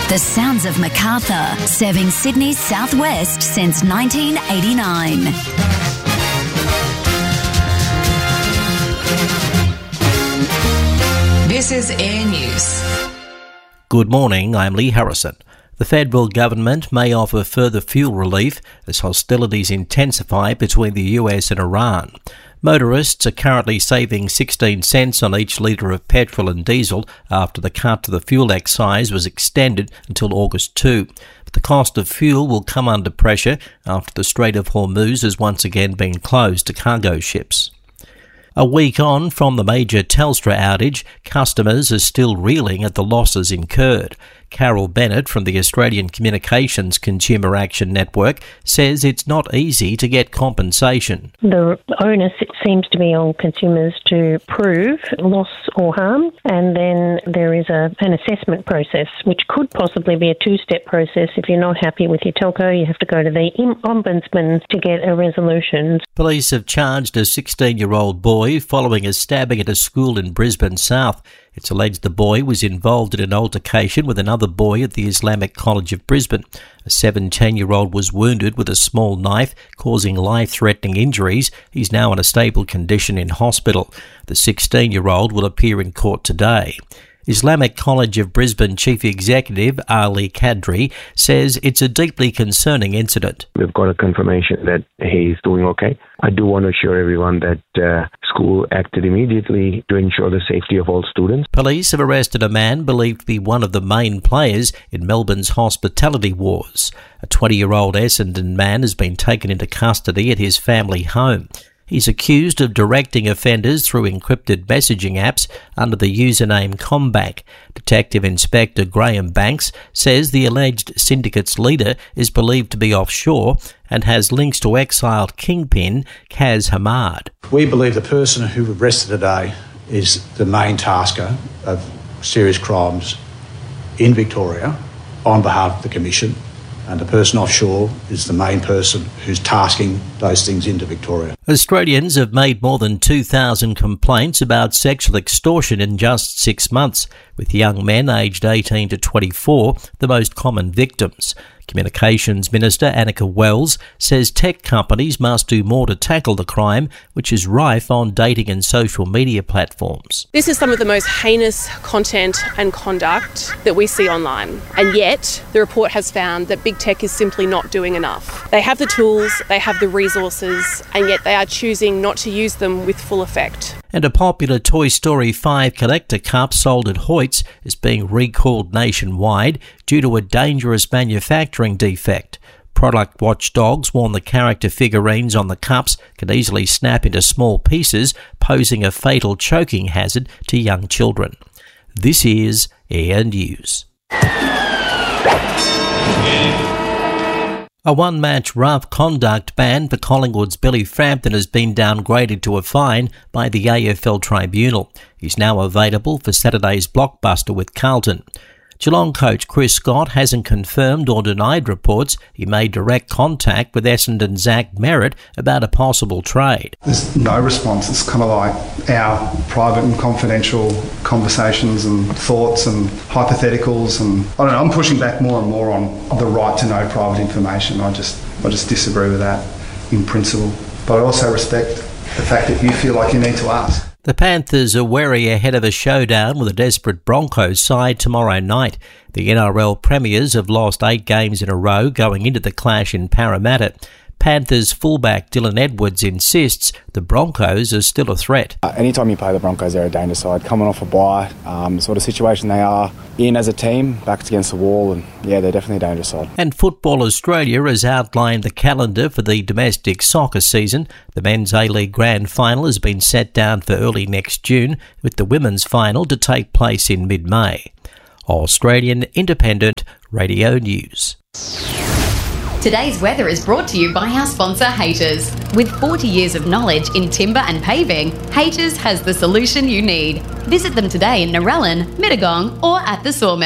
The sounds of Macarthur, serving Sydney's southwest since 1989. This is Air News. Good morning, I'm Lee Harrison. The federal government may offer further fuel relief as hostilities intensify between the US and Iran. Motorists are currently saving 16 cents on each litre of petrol and diesel after the cut to the fuel excise was extended until August 2. But the cost of fuel will come under pressure after the Strait of Hormuz has once again been closed to cargo ships. A week on from the major Telstra outage, customers are still reeling at the losses incurred. Carol Bennett from the Australian Communications Consumer Action Network says it's not easy to get compensation. The onus, it seems to be on consumers to prove loss or harm, and then there is an assessment process, which could possibly be a two-step process. If you're not happy with your telco, you have to go to the Ombudsman to get a resolution. Police have charged a 16-year-old boy following a stabbing at a school in Brisbane South. It's alleged the boy was involved in an altercation with another boy at the Islamic College of Brisbane. A 17-year-old was wounded with a small knife, causing life-threatening injuries. He's now in a stable condition in hospital. The 16-year-old will appear in court today. Islamic College of Brisbane Chief Executive Ali Kadri says it's a deeply concerning incident. We've got a confirmation that he's doing okay. I do want to assure everyone that school acted immediately to ensure the safety of all students. Police have arrested a man believed to be one of the main players in Melbourne's hospitality wars. A 20-year-old Essendon man has been taken into custody at his family home. He's accused of directing offenders through encrypted messaging apps under the username Combank. Detective Inspector Graham Banks says the alleged syndicate's leader is believed to be offshore and has links to exiled kingpin Kaz Hamad. We believe the person who arrested today is the main tasker of serious crimes in Victoria on behalf of the Commission. And the person offshore is the main person who's tasking those things into Victoria. Australians have made more than 2,000 complaints about sexual extortion in just 6 months, with young men aged 18 to 24 the most common victims. Communications Minister Annika Wells says tech companies must do more to tackle the crime, which is rife on dating and social media platforms. This is some of the most heinous content and conduct that we see online. And yet, the report has found that big tech is simply not doing enough. They have the tools, they have the resources, and yet they are choosing not to use them with full effect. And a popular Toy Story 5 collector cup sold at Hoyts is being recalled nationwide due to a dangerous manufacturing defect. Product watchdogs warn the character figurines on the cups can easily snap into small pieces, posing a fatal choking hazard to young children. This is Air News. A one-match rough conduct ban for Collingwood's Billy Frampton has been downgraded to a fine by the AFL Tribunal. He's now available for Saturday's blockbuster with Carlton. Geelong coach Chris Scott hasn't confirmed or denied reports he made direct contact with Essendon Zach Merritt about a possible trade. There's no response. It's kind of like our private and confidential conversations and thoughts and hypotheticals, and I don't know, I'm pushing back more and more on the right to know private information. I just disagree with that in principle. But I also respect the fact that you feel like you need to ask. The Panthers are wary ahead of a showdown with a desperate Broncos side tomorrow night. The NRL Premiers have lost 8 games in a row going into the clash in Parramatta. Panthers fullback Dylan Edwards insists the Broncos are still a threat. Anytime you play the Broncos, they're a dangerous side. Coming off a bye, sort of situation they are in as a team, backs against the wall, and yeah, they're definitely a dangerous side. And Football Australia has outlined the calendar for the domestic soccer season. The Men's A-League Grand Final has been set down for early next June, with the Women's Final to take place in mid-May. Australian Independent Radio News. Today's weather is brought to you by our sponsor, Haters. With 40 years of knowledge in timber and paving, Haters has the solution you need. Visit them today in Narellan, Mittagong or at the Sawmill.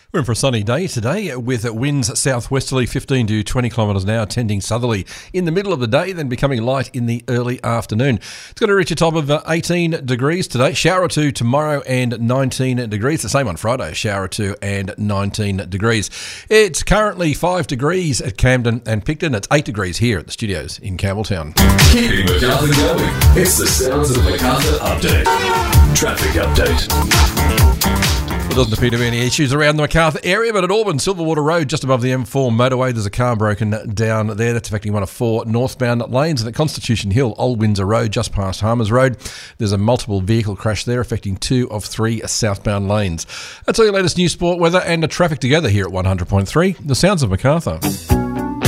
We're in for a sunny day today with winds southwesterly 15 to 20 kilometres an hour, tending southerly in the middle of the day, then becoming light in the early afternoon. It's going to reach a top of 18 degrees today, shower or two tomorrow and 19 degrees. The same on Friday, shower or two and 19 degrees. It's currently 5 degrees at Camden and Picton. It's 8 degrees here at the studios in Campbelltown. Keeping Macarthur going. It's the Sounds of Macarthur Update. Traffic update. There doesn't appear to be any issues around the Macarthur area, but at Auburn, Silverwater Road, just above the M4 motorway, there's a car broken down there. That's affecting one of 4 northbound lanes. And at Constitution Hill, Old Windsor Road, just past Harmers Road, there's a multiple vehicle crash there, affecting 2 of 3 southbound lanes. That's all your latest news, sport, weather and traffic together here at 100.3, The Sounds of Macarthur.